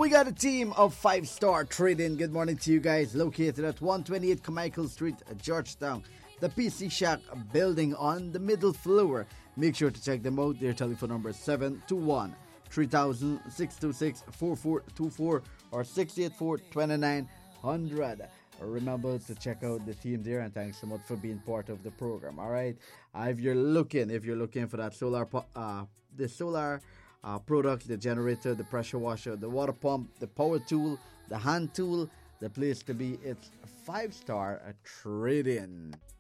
we got a team of 5-star trading. Good morning to you guys. Located at 128 Carmichael Street, Georgetown. The PC Shack building on the middle floor. Make sure to check them out. Their telephone number is 721-3000-626-4424 or 684-2900. Remember to check out the team there, and thanks so much for being part of the program. All right, if you're looking for that solar products, the generator, the pressure washer, the water pump, the power tool, the hand tool, the place to be, it's 5-star trading.